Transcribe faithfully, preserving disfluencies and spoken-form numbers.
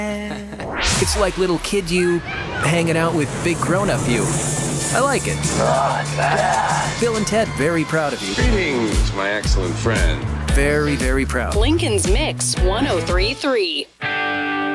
It's like little kid you hanging out with big grown-up you. I like it. Not bad. Bill and Ted, very proud of you. Greetings, my excellent friend. Very, very proud. Lincoln's Mix one oh three point three.